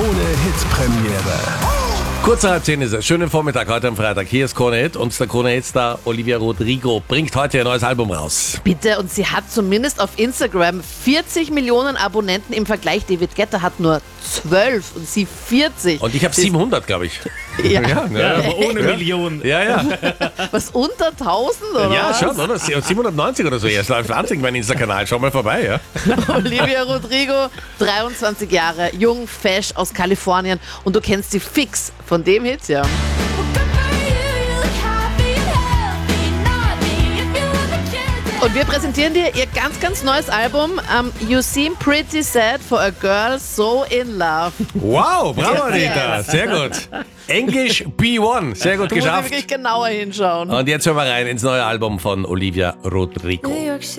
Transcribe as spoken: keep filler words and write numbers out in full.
Krone-Hit-Premiere. Kurz nach halb zehn ist es. Schönen Vormittag heute am Freitag. Hier ist Krone Hit und der Krone Hit-Star Olivia Rodrigo bringt heute ihr neues Album raus. Bitte, und sie hat zumindest auf Instagram vierzig Millionen Abonnenten im Vergleich. David Guetta hat nur zwölf und sie vierzig. Und ich habe siebenhundert, glaube ich. Ja. Ja, Ja, aber ohne Millionen. ja. ja. Was, unter tausend oder Ja, was? schon, oder? siebenhundertneunzig oder so. Jetzt läuft wahnsinnig mein Insta-Kanal. Schau mal vorbei, ja? Olivia Rodrigo, dreiundzwanzig Jahre, jung, fesch aus Kalifornien, und du kennst sie fix von dem Hit, ja. Und wir präsentieren dir ihr ganz, ganz neues Album, um, You Seem Pretty Sad for a Girl So in Love. Wow, bravo, Anita. Sehr gut. Englisch B eins. Sehr gut Du musst geschafft. wirklich genauer hinschauen. Und jetzt hören wir rein ins neue Album von Olivia Rodrigo. New York City.